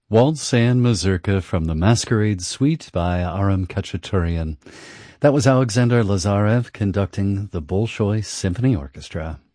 Waltz and Mazurka from the Masquerade Suite by Aram Khachaturian. That was Alexander Lazarev conducting the Bolshoi Symphony Orchestra.